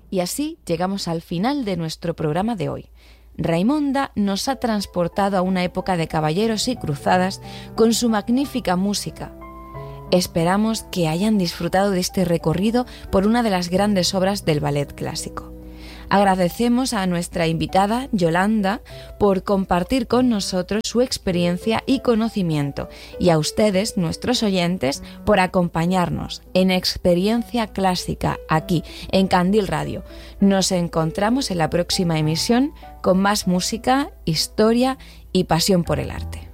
Y así llegamos al final de nuestro programa de hoy. Raimonda nos ha transportado a una época de caballeros y cruzadas con su magnífica música. Esperamos que hayan disfrutado de este recorrido por una de las grandes obras del ballet clásico. Agradecemos a nuestra invitada, Yolanda, por compartir con nosotros su experiencia y conocimiento, y a ustedes, nuestros oyentes, por acompañarnos en Experiencia Clásica, aquí, en Candil Radio. Nos encontramos en la próxima emisión con más música, historia y pasión por el arte.